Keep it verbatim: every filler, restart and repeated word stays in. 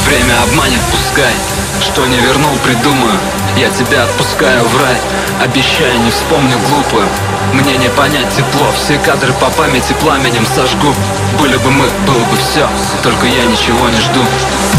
время обманет, пускай. Что не вернул, придумаю. Я тебя отпускаю в рай. Обещаю, не вспомню глупо. Мне не понять тепло. Все кадры по памяти пламенем сожгу. Были бы мы, было бы все. Только я ничего не жду.